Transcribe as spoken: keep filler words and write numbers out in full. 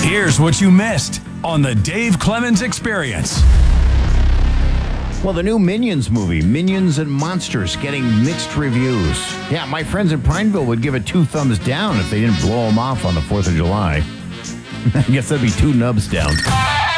Here's what you missed on the Dave Clemens Experience. Well, the new Minions movie, Minions and Monsters, getting mixed reviews. Yeah, my friends in Prineville would give it two thumbs down if they didn't blow them off on the fourth of July. I guess that'd be two nubs down.